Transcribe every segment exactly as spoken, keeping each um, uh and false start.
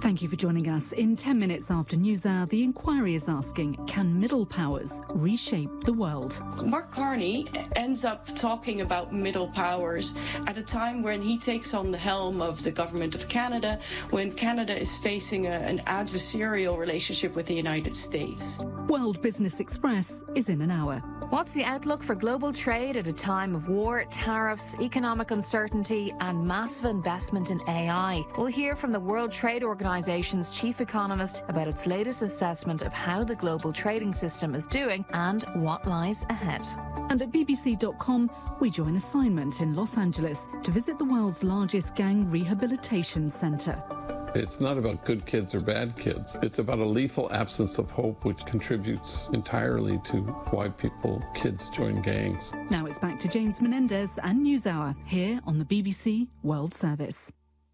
Thank you for joining us. In ten minutes after News Hour, the inquiry is asking, can middle powers reshape the world? Mark Carney ends up talking about middle powers at a time when he takes on the helm of the government of Canada, when Canada is facing a, an adversarial relationship with the United States. World Business Express is in an hour. What's the outlook for global trade at a time of war, tariffs, economic uncertainty and massive investment in A I? We'll hear from the World Trade Organization's chief economist about its latest assessment of how the global trading system is doing and what lies ahead. And at B B C dot com, we join assignment in Los Angeles to visit the world's largest gang rehabilitation centre. It's not about good kids or bad kids. It's about a lethal absence of hope, which contributes entirely to why people, kids join gangs. Now it's back to James Menendez and NewsHour here on the B B C World Service.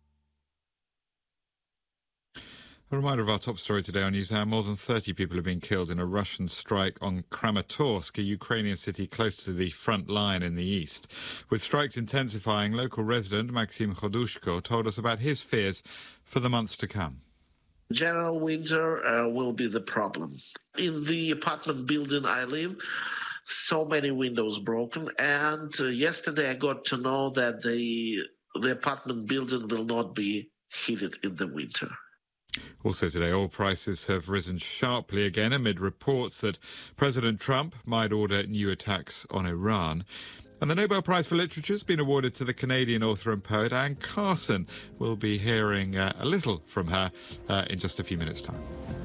A reminder of our top story today on NewsHour. More than thirty people have been killed in a Russian strike on Kramatorsk, a Ukrainian city close to the front line in the east. With strikes intensifying, local resident Maxim Khodushko told us about his fears for the months to come. General winter uh, will be the problem. In the apartment building I live, so many windows broken, and uh, yesterday I got to know that the the apartment building will not be heated in the winter. Also today, oil prices have risen sharply again amid reports that President Trump might order new attacks on Iran. And the Nobel Prize for Literature has been awarded to the Canadian author and poet Anne Carson. We'll be hearing uh, a little from her uh, in just a few minutes' time.